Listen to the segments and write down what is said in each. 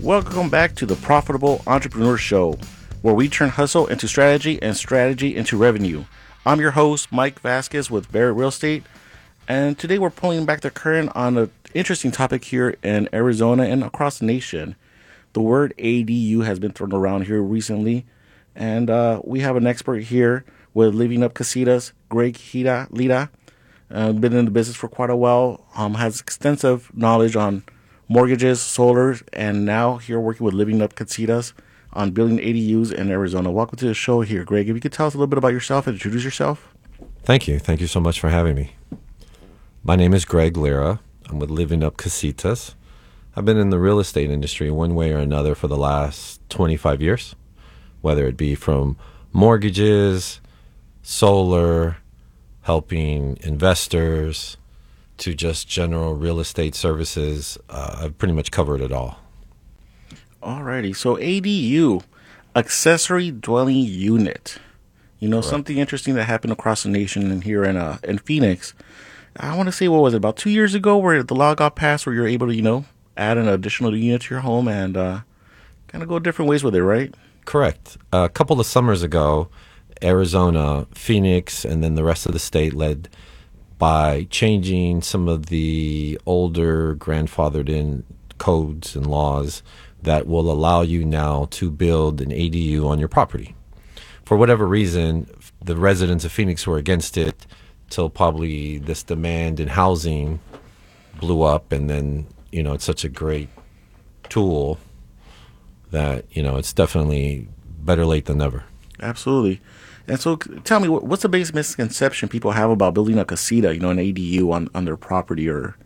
Welcome back to the Profitable Entrepreneur Show, where we turn hustle into strategy and strategy into revenue. I'm your host, Mike Vasquez with Barrett Real Estate, and today we're pulling back the curtain on an interesting topic here in Arizona and across the nation. The word ADU has been thrown around here recently, and we have an expert here with Living Up Casitas, Greg Lida. Been in the business for quite a while, has extensive knowledge on mortgages, solar, and now here working with Living Up Casitas on building ADUs in Arizona. Welcome to the show here, Greg. If you could tell us a little bit about yourself and introduce yourself. Thank you. Thank you so much for having me. My name is Greg Lira. I'm with Living Up Casitas. I've been in the real estate industry one way or another for the last 25 years, whether it be from mortgages, solar, helping investors, to just general real estate services. I've pretty much covered it all. Alrighty, so ADU, accessory dwelling unit. Correct. Something interesting that happened across the nation and here in Phoenix. I want to say, what was it, about 2 years ago, where the law got passed where you're able to, add an additional unit to your home and kind of go different ways with it, right? Correct. A couple of summers ago, Arizona, Phoenix, and then the rest of the state led by changing some of the older grandfathered in codes and laws that will allow you now to build an ADU on your property. For whatever reason, the residents of Phoenix were against it till probably this demand in housing blew up, and then, it's such a great tool that, it's definitely better late than never. Absolutely. And so tell me, what's the biggest misconception people have about building a casita, an ADU on their property? Or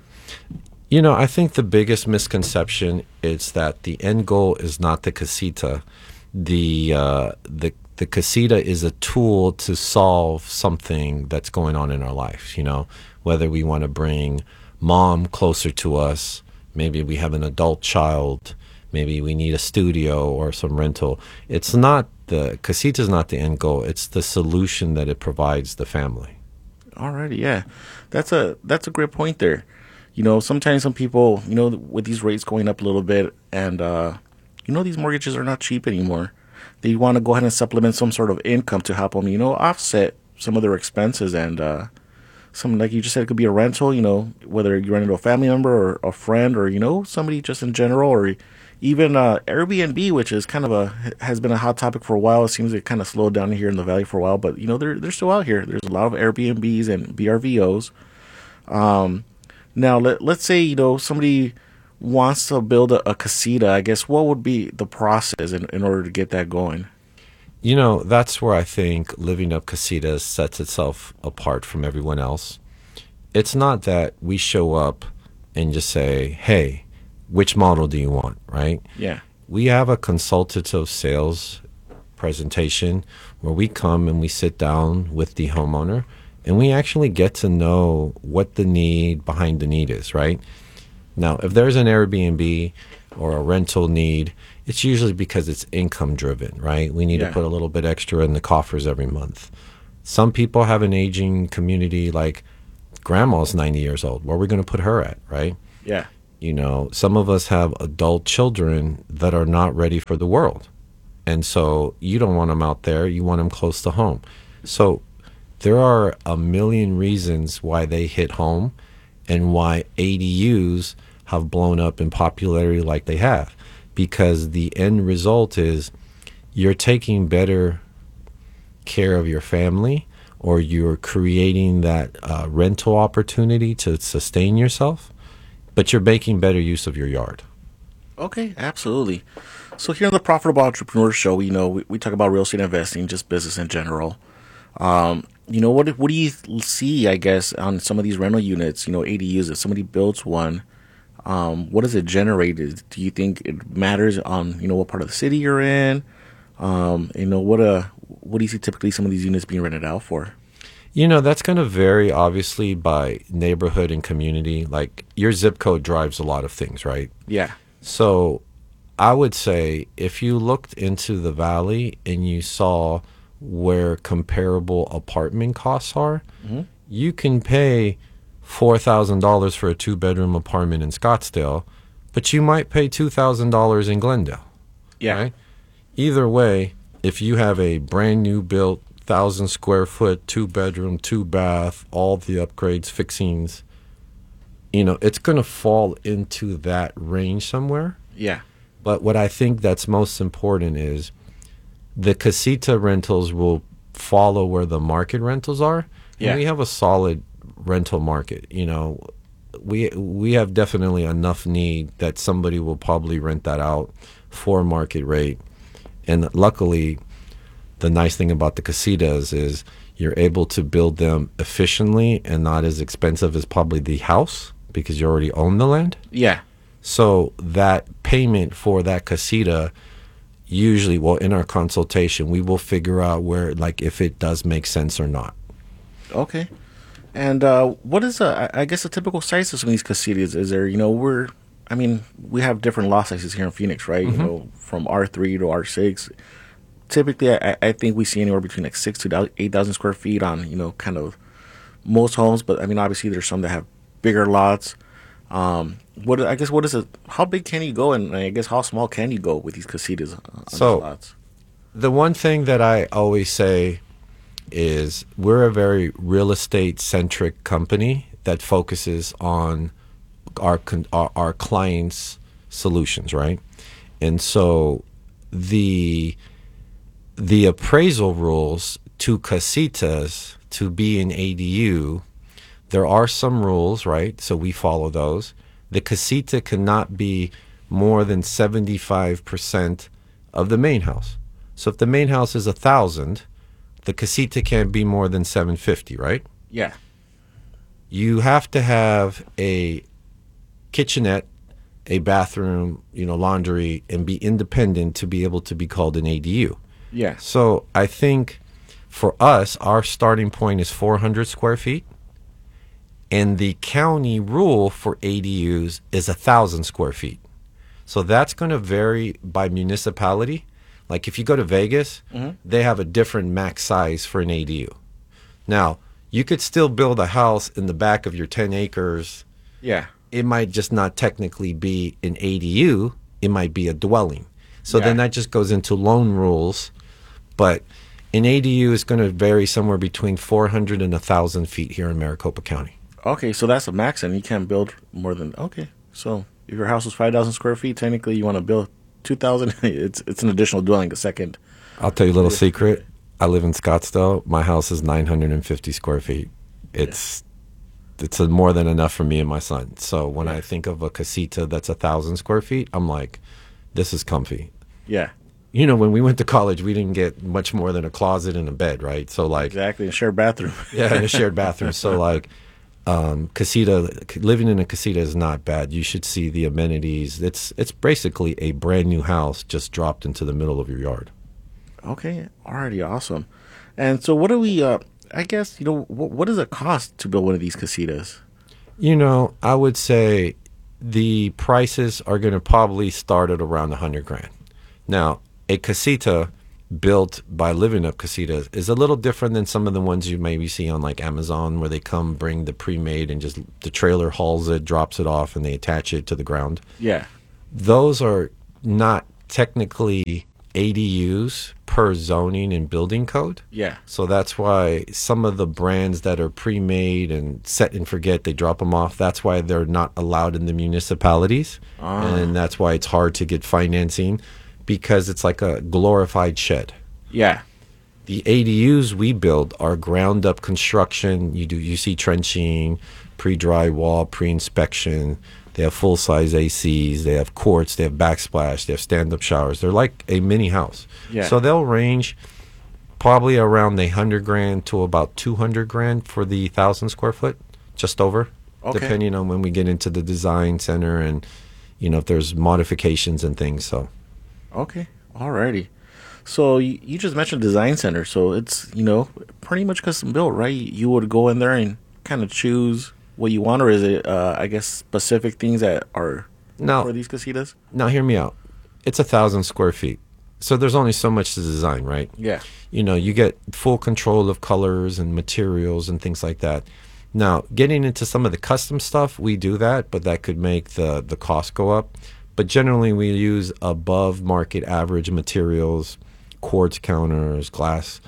I think the biggest misconception is that the end goal is not the casita. The casita is a tool to solve something that's going on in our life, whether we want to bring mom closer to us, maybe we have an adult child, maybe we need a studio or some rental. The casita is not the end goal. It's the solution that it provides the family. Alrighty, yeah. That's a great point there. Sometimes some people, with these rates going up a little bit and, these mortgages are not cheap anymore. They want to go ahead and supplement some sort of income to help them, offset some of their expenses. And some, like you just said, it could be a rental, whether you rent it to a family member or a friend or, somebody just in general, or even Airbnb, which is has been a hot topic for a while. It seems it kind of slowed down here in the Valley for a while, but they're still out here. There's a lot of Airbnbs and VRBOs. Now let's say somebody wants to build a casita. I guess what would be the process in order to get that going? That's where I think Living Up Casitas sets itself apart from everyone else. It's not that we show up and just say, hey, which model do you want, right? Yeah. We have a consultative sales presentation where we come and we sit down with the homeowner and we actually get to know what the need behind the need is, right? Now, if there's an Airbnb or a rental need, it's usually because it's income driven, right? We need to put a little bit extra in the coffers every month. Some people have an aging community, like grandma's 90 years old. Where are we going to put her at, right? Yeah. Some of us have adult children that are not ready for the world. And so you don't want them out there. You want them close to home. So there are a million reasons why they hit home and why ADUs have blown up in popularity like they have. Because the end result is you're taking better care of your family, or you're creating that rental opportunity to sustain yourself, but you're making better use of your yard. Okay, absolutely. So here on the Profitable Entrepreneur Show, we talk about real estate investing, just business in general. What do you see, I guess, on some of these rental units, ADUs, if somebody builds one, what does it generate? Do you think it matters on, what part of the city you're in? What do you see typically some of these units being rented out for? That's going to vary, obviously, by neighborhood and community. Like, your zip code drives a lot of things, right? Yeah. So I would say if you looked into the Valley and you saw where comparable apartment costs are, you can pay $4,000 for a 2-bedroom apartment in Scottsdale, but you might pay $2,000 in Glendale. Yeah. Right? Either way, if you have a brand new built 1,000 square foot, 2-bedroom, 2-bath, all the upgrades, fixings, it's going to fall into that range somewhere. Yeah. But what I think that's most important is the casita rentals will follow where the market rentals are. Yeah. And we have a solid rental market. We have definitely enough need that somebody will probably rent that out for market rate. And luckily, the nice thing about the casitas is you're able to build them efficiently and not as expensive as probably the house because you already own the land. Yeah. So that payment for that casita, usually, in our consultation, we will figure out where, like, if it does make sense or not. Okay. And what is, I guess, a typical size of some of these casitas? Is there, we have different lot sizes here in Phoenix, right? Mm-hmm. From R3 to R6. Typically, I think we see anywhere between like 6,000 to 8,000 square feet on, kind of most homes. But, obviously, there's some that have bigger lots. What is it? How big can you go, and I guess how small can you go with these casitas on these lots? The one thing that I always say is we're a very real estate centric company that focuses on our clients' solutions, right? And so the appraisal rules to casitas to be an ADU, there are some rules, right? So we follow those. The casita cannot be more than 75% of the main house. So if the main house is 1,000, the casita can't be more than 750, right? Yeah. You have to have a kitchenette, a bathroom, laundry, and be independent to be able to be called an ADU. Yeah. So I think for us, our starting point is 400 square feet. And the county rule for ADUs is 1,000 square feet. So that's going to vary by municipality. Like if you go to Vegas, they have a different max size for an ADU. Now, you could still build a house in the back of your 10 acres. Yeah. It might just not technically be an ADU. It might be a dwelling. So then that just goes into loan rules. But an ADU is going to vary somewhere between 400 and 1,000 feet here in Maricopa County. Okay, so that's a max, and you can't build more than. Okay, so if your house is 5,000 square feet, technically you want to build 2,000. It's an additional dwelling, a second. I'll tell you a little secret. I live in Scottsdale. My house is 950 square feet. It's more than enough for me and my son. So when I think of a casita that's 1,000 square feet, I'm like, this is comfy. Yeah. When we went to college, we didn't get much more than a closet and a bed, right? So like exactly, a shared bathroom. Yeah, and a shared bathroom. So like. Living in a casita is not bad. You should see the amenities. It's basically a brand new house just dropped into the middle of your yard. Okay, already awesome. And so what do we, I guess, what does it cost to build one of these casitas? I would say the prices are going to probably start at around $100,000. Now, a casita built by Living Up Casitas is a little different than some of the ones you maybe see on like Amazon, where they bring the pre-made and just the trailer hauls it, drops it off, and they attach it to the ground. Yeah. Those are not technically ADUs per zoning and building code. Yeah. So that's why some of the brands that are pre-made and set and forget, they drop them off. That's why they're not allowed in the municipalities. And that's why it's hard to get financing, because it's like a glorified shed. Yeah. The ADUs we build are ground up construction. You see trenching, pre-drywall, pre-inspection. They have full-size ACs. They have courts. They have backsplash. They have stand-up showers. They're like a mini house. Yeah. So they'll range probably around the $100,000 to about $200,000 for the 1,000 square foot, just over, depending on when we get into the design center and if there's modifications and things. So. Okay, alrighty. So you just mentioned design center, so it's pretty much custom built, right? You would go in there and kind of choose what you want, or is it I guess specific things that are for these casitas? Now hear me out. It's 1,000 square feet, so there's only so much to design, right? Yeah. You get full control of colors and materials and things like that. Now, getting into some of the custom stuff, we do that, but that could make the cost go up. But generally, we use above market average materials, quartz counters, glass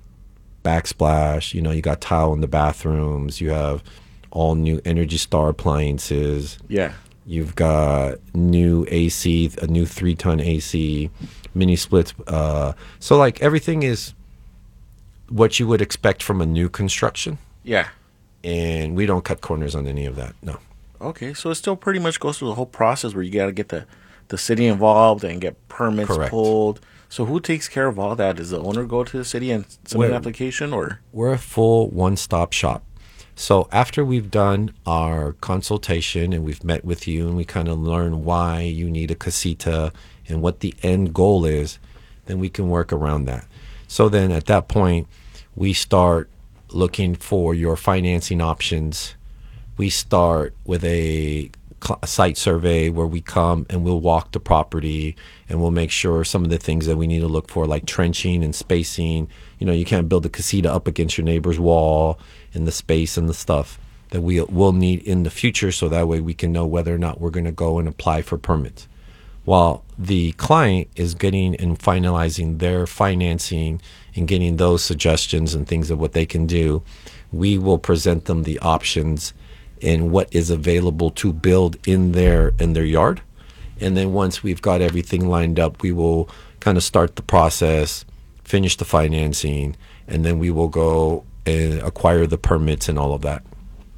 backsplash. You got tile in the bathrooms. You have all new Energy Star appliances. Yeah. You've got new AC, a new 3-ton AC, mini splits. So like everything is what you would expect from a new construction. Yeah. And we don't cut corners on any of that. No. Okay, so it still pretty much goes through the whole process where you got to get the city involved and get permits Correct. pulled. So who takes care of all that? Does the owner go to the city and submit an application, or? We're a full one-stop shop. So after we've done our consultation and we've met with you and we kind of learn why you need a casita and what the end goal is, then we can work around that. So then at that point, we start looking for your financing options. We start with a site survey where we come and we'll walk the property and we'll make sure some of the things that we need to look for, like trenching and spacing. You can't build a casita up against your neighbor's wall, and the space and the stuff that we'll need in the future, so that way we can know whether or not we're going to go and apply for permits. While the client is getting and finalizing their financing and getting those suggestions and things of what they can do, we will present them the options and what is available to build in their yard. And then once we've got everything lined up, we will kind of start the process, finish the financing, and then we will go and acquire the permits and all of that.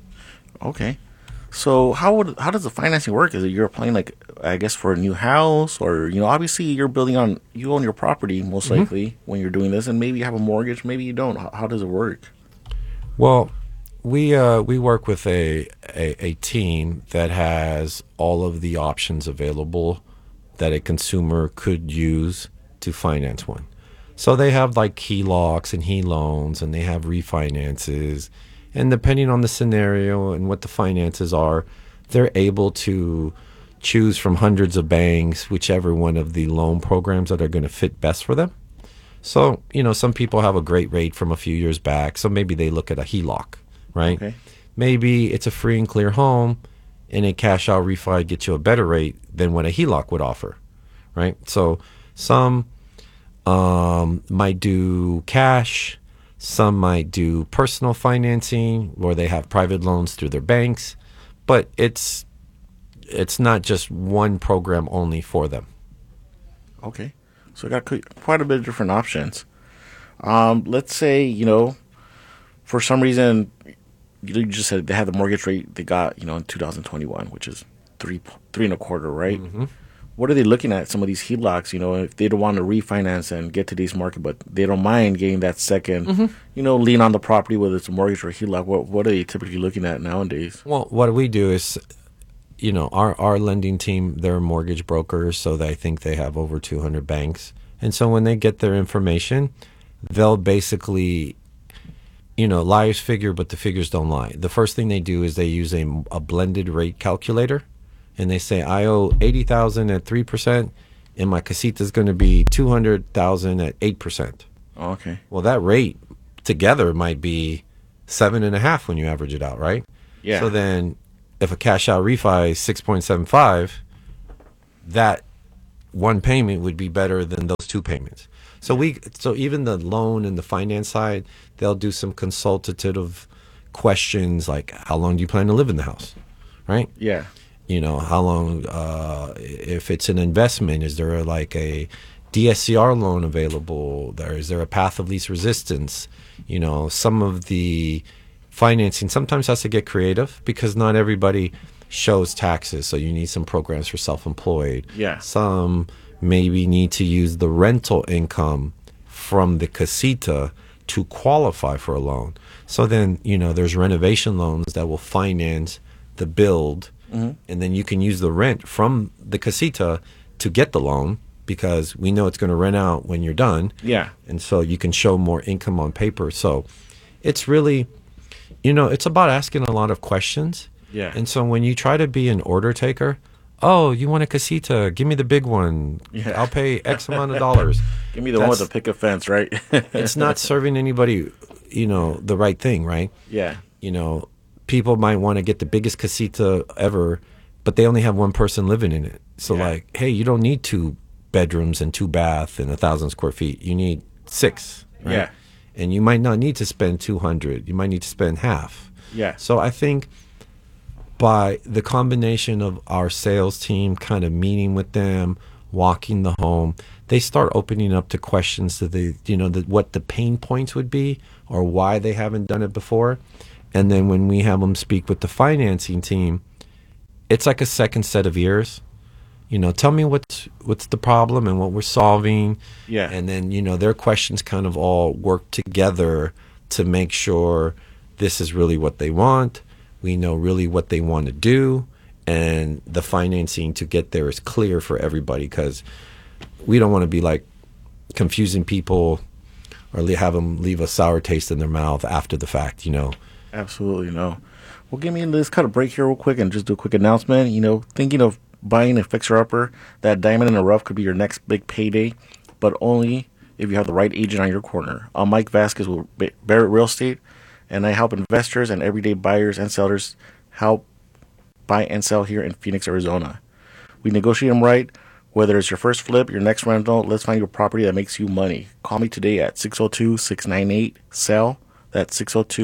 Okay. So how does the financing work? Is it you're applying, like, I guess, for a new house, or obviously you own your property most likely when you're doing this, and maybe you have a mortgage, maybe you don't. How does it work? Well, we work with a team that has all of the options available that a consumer could use to finance one. So they have like HELOCs and HELoans, and they have refinances. And depending on the scenario and what the finances are, they're able to choose from hundreds of banks, whichever one of the loan programs that are going to fit best for them. So, some people have a great rate from a few years back, so maybe they look at a HELOC, right? Okay. Maybe it's a free and clear home, and a cash out refi gets you a better rate than what a HELOC would offer, right? So some might do cash. Some might do personal financing where they have private loans through their banks, but it's not just one program only for them. Okay. So I got quite a bit of different options. Let's say, for some reason, you just said they had the mortgage rate they got, in 2021, which is 3.25, right? Mm-hmm. What are they looking at? Some of these HELOCs, if they don't want to refinance and get to today's market, but they don't mind getting that second, lien on the property, whether it's a mortgage or a HELOC. What are they typically looking at nowadays? Well, what we do is, our lending team, they're mortgage brokers, so I think they have over 200 banks. And so when they get their information, they'll basically, liars figure, but the figures don't lie. The first thing they do is they use a blended rate calculator. And they say, I owe $80,000 at 3%, and my casita is going to be $200,000 at 8%. Okay. Well, that rate together might be 7.5 when you average it out, right? Yeah. So then, if a cash out refi is 6.75, that one payment would be better than those two payments. So even the loan and the finance side, they'll do some consultative questions like, how long do you plan to live in the house, right? Yeah. How long, if it's an investment, is there like a DSCR loan available? Is there a path of least resistance? Some of the financing sometimes has to get creative because not everybody shows taxes. So you need some programs for self-employed. Yeah. Some maybe need to use the rental income from the casita to qualify for a loan. So then, there's renovation loans that will finance the build. Mm-hmm. And then you can use the rent from the casita to get the loan because we know it's going to rent out when you're done. Yeah. And so you can show more income on paper. So it's really, it's about asking a lot of questions. Yeah. And so when you try to be an order taker, oh, you want a casita? Give me the big one. Yeah. I'll pay X amount of dollars. Give me the one with the picket fence, right? It's not serving anybody, the right thing, right? Yeah. people might want to get the biggest casita ever, but they only have one person living in it. So like, hey, you don't need 2 bedrooms and 2 baths and 1,000 square feet. You need 6. Right? Yeah. And you might not need to spend 200. You might need to spend half. Yeah. So I think by the combination of our sales team kind of meeting with them, walking the home, they start opening up to questions that they, what the pain points would be or why they haven't done it before. And then when we have them speak with the financing team, it's like a second set of ears. Tell me what's the problem and what we're solving. Yeah. And then, their questions kind of all work together to make sure this is really what they want. We know really what they want to do. And the financing to get there is clear for everybody, because we don't want to be like confusing people or have them leave a sour taste in their mouth after the fact, Absolutely, no. Well, give me this kind of break here real quick and just do a quick announcement. Thinking of buying a fixer-upper, that diamond in the rough could be your next big payday, but only if you have the right agent on your corner. I'm Mike Vasquez with Barrett Real Estate, and I help investors and everyday buyers and sellers help buy and sell here in Phoenix, Arizona. We negotiate them right. Whether it's your first flip, your next rental, let's find you a property that makes you money. Call me today at 602-698-SELL. That's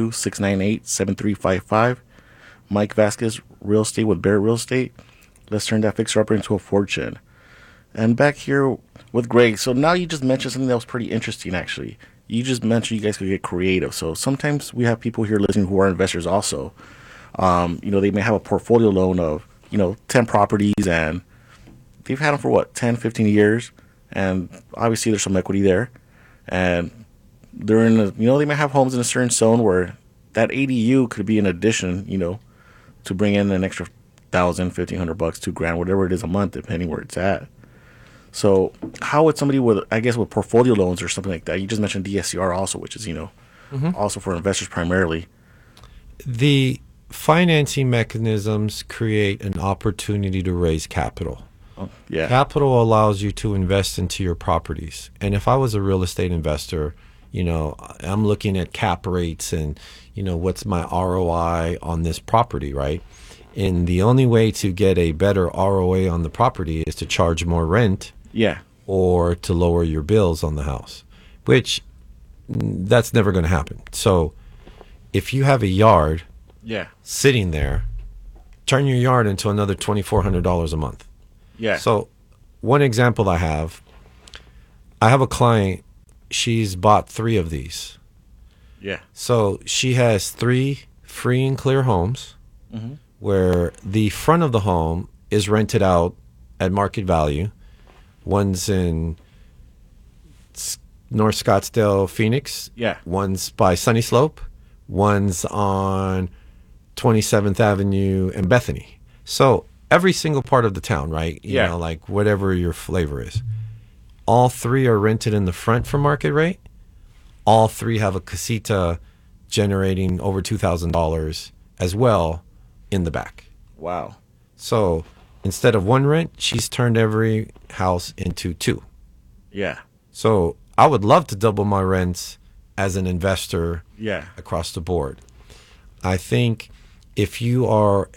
602-698-7355. Mike Vasquez, Real Estate with Barrett Real Estate. Let's turn that fixer-upper into a fortune. And back here with Greg. So now you just mentioned something that was pretty interesting, actually. You just mentioned you guys could get creative. So sometimes we have people here listening who are investors also. They may have a portfolio loan of, 10 properties, and they've had them for 10, 15 years. And obviously there's some equity there. And they're in they may have homes in a certain zone where that ADU could be an addition, to bring in an extra $1,000, $1,500, $2,000, whatever it is a month, depending where it's at. So how would somebody with portfolio loans or something like that, you just mentioned DSCR also, which is, also for investors primarily. The financing mechanisms create an opportunity to raise capital. Oh, yeah. Capital allows you to invest into your properties. And if I was a real estate investor, I'm looking at cap rates and, what's my ROI on this property, right? And the only way to get a better ROI on the property is to charge more rent. Yeah. Or to lower your bills on the house, which that's never going to happen. So if you have a yard sitting there, turn your yard into another $2,400 a month. Yeah. So one example I have a client, she's bought 3 of these. Yeah. So she has 3 free and clear homes where the front of the home is rented out at market value. One's in North Scottsdale, Phoenix. Yeah. One's by Sunny Slope. One's on 27th Avenue and Bethany. So every single part of the town, right? You know, like whatever your flavor is. All 3 are rented in the front for market rate. All 3 have a casita generating over $2,000 as well in the back. Wow. So instead of 1 rent, she's turned every house into 2. Yeah. So I would love to double my rents as an investor across the board. I think if you have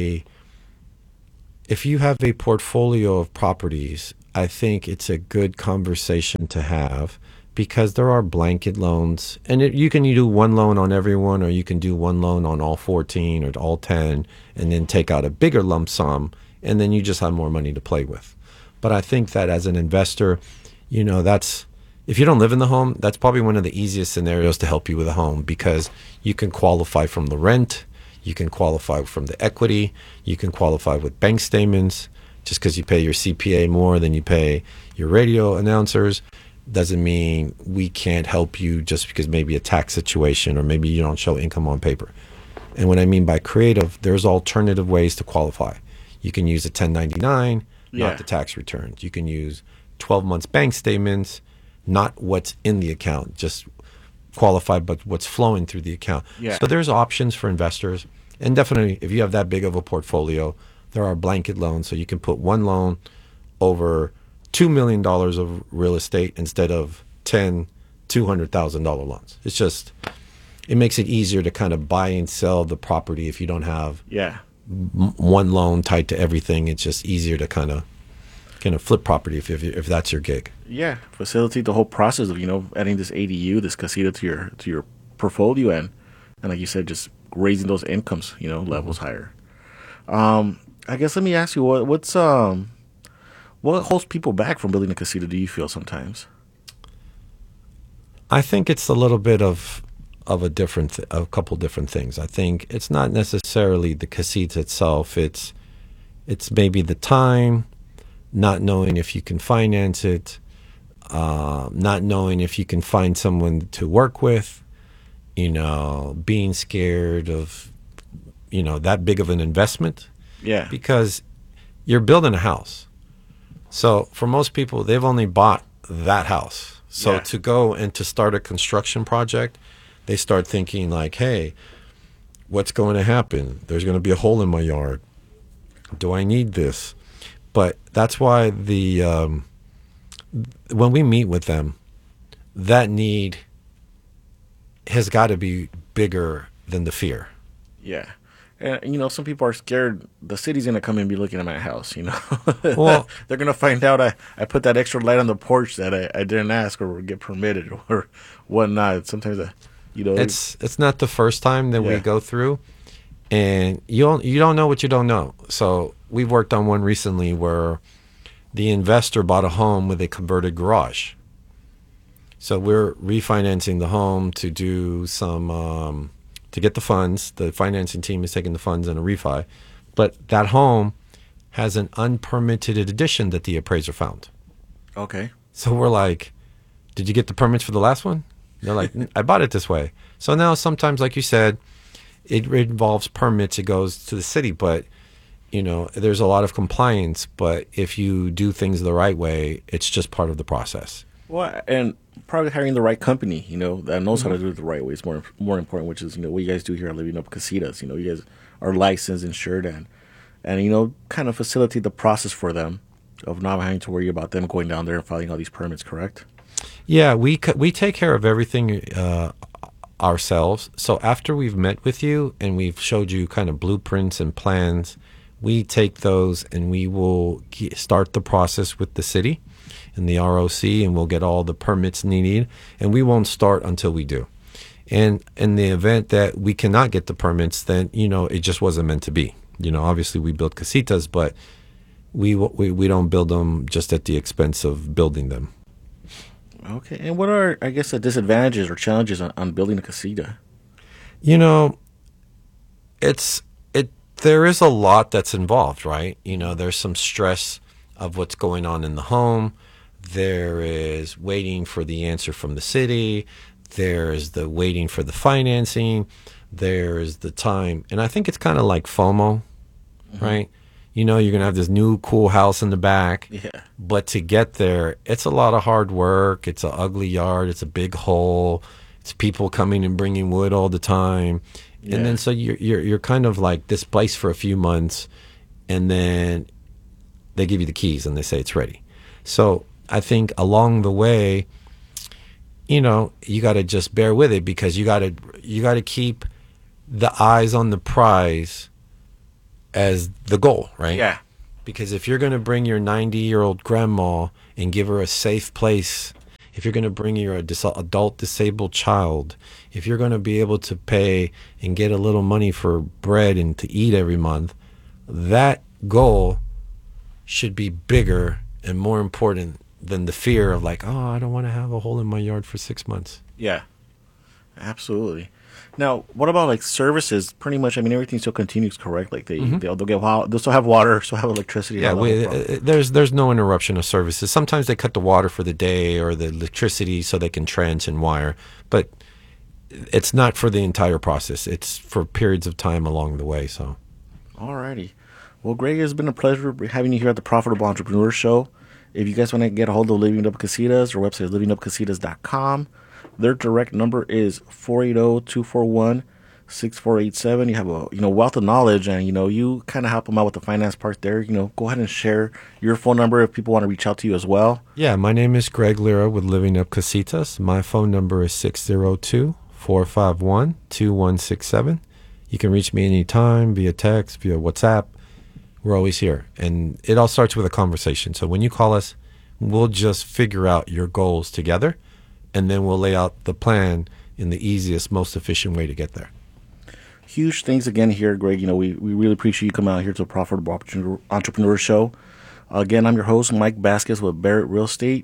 a portfolio of properties, I think it's a good conversation to have, because there are blanket loans, and you can do 1 loan on everyone, or you can do 1 loan on all 14 or all 10 and then take out a bigger lump sum, and then you just have more money to play with. But I think that as an investor, that's, if you don't live in the home, that's probably one of the easiest scenarios to help you with a home, because you can qualify from the rent, you can qualify from the equity, you can qualify with bank statements. Just because you pay your CPA more than you pay your radio announcers doesn't mean we can't help you just because maybe a tax situation or maybe you don't show income on paper. And what I mean by creative, there's alternative ways to qualify. You can use a 1099, not the tax returns. You can use 12 months bank statements, not what's in the account, just qualify but what's flowing through the account. Yeah. So there's options for investors. And definitely, if you have that big of a portfolio, there are blanket loans. So you can put 1 loan over $2 million of real estate instead of 10 $200,000 loans. It's just, it makes it easier to kind of buy and sell the property if you don't have Yeah. one loan tied to everything. It's just easier to kind of flip property if that's your gig. Yeah. Facilitate the whole process of, adding this ADU, this casita to your portfolio and like you said, just raising those incomes, levels higher. I guess let me ask you what holds people back from building a casita, do you feel sometimes? I think it's a little bit of a couple different things. I think it's not necessarily the casita itself. It's maybe the time, not knowing if you can finance it, not knowing if you can find someone to work with, being scared of, that big of an investment. Yeah. Because you're building a house. So for most people, they've only bought that house. So to go and to start a construction project, they start thinking like, hey, what's going to happen? There's going to be a hole in my yard. Do I need this? But that's why when we meet with them, that need has got to be bigger than the fear. Yeah. And, some people are scared the city's going to come and be looking at my house, Well, they're going to find out I put that extra light on the porch that I didn't ask or get permitted or whatnot. Sometimes, it's not the first time that we go through, and you don't know what you don't know. So we've worked on one recently where the investor bought a home with a converted garage. So we're refinancing the home to do some to get the funds. The financing team is taking the funds in a refi. But that home has an unpermitted addition that the appraiser found. Okay. So we're like, did you get the permits for the last one? They're like, I bought it this way. So now sometimes, like you said, it involves permits. It goes to the city. But, there's a lot of compliance. But if you do things the right way, it's just part of the process. Well, and probably hiring the right company, that knows how to do it the right way is more important, which is, what you guys do here at Living Up Casitas. You guys are licensed, insured, and kind of facilitate the process for them of not having to worry about them going down there and filing all these permits, correct? Yeah, we take care of everything ourselves. So after we've met with you and we've showed you kind of blueprints and plans, we take those and we will start the process with the city and the ROC, and we'll get all the permits needed, and we won't start until we do. And in the event that we cannot get the permits, then, it just wasn't meant to be. Obviously we build casitas, but we don't build them just at the expense of building them. Okay. And what are, I guess, the disadvantages or challenges on building a casita? There is a lot that's involved, right? There's some stress of what's going on in the home. There is waiting for the answer from the city. There's the waiting for the financing. There's the time. And I think it's kind of like FOMO, right? You're going to have this new cool house in the back. Yeah. But to get there, it's a lot of hard work. It's an ugly yard. It's a big hole. It's people coming and bringing wood all the time. Yeah. And then so you're kind of like displaced for a few months, and then they give you the keys and they say it's ready. So I think along the way, you got to just bear with it, because you got to keep the eyes on the prize as the goal, right? Yeah. Because if you're going to bring your 90-year-old grandma and give her a safe place, if you're going to bring your adult disabled child, if you're going to be able to pay and get a little money for bread and to eat every month, that goal should be bigger and more important than the fear of like, oh, I don't want to have a hole in my yard for 6 months. Yeah, absolutely. Now, what about like services? Pretty much, everything still continues, correct? Like they'll still have water, still have electricity. Yeah, there's no interruption of services. Sometimes they cut the water for the day or the electricity so they can trench and wire, but it's not for the entire process. It's for periods of time along the way. So, alrighty. Well, Greg, it's been a pleasure having you here at the Profitable Entrepreneur Show. If you guys want to get a hold of Living Up Casitas, their website is livingupcasitas.com. Their direct number is 480-241-6487. You have a wealth of knowledge, and you kind of help them out with the finance part there. Go ahead and share your phone number if people want to reach out to you as well. Yeah, my name is Greg Lira with Living Up Casitas. My phone number is 602 451-2167. You can reach me anytime via text, via WhatsApp. We're always here. And it all starts with a conversation. So when you call us, we'll just figure out your goals together, and then we'll lay out the plan in the easiest, most efficient way to get there. Huge thanks again here, Greg. We really appreciate you coming out here to the Profitable Entrepreneur Show. Again, I'm your host, Mike Vasquez with Barrett Real Estate.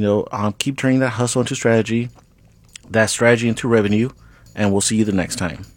Keep turning that hustle into strategy, that strategy into revenue, and we'll see you the next time.